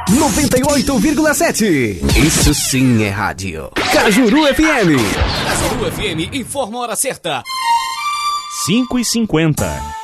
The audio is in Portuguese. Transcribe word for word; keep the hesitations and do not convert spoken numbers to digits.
noventa e oito vírgula sete. Isso sim é rádio. Cajuru F M. Cajuru F M informa a hora certa. cinco e cinquenta.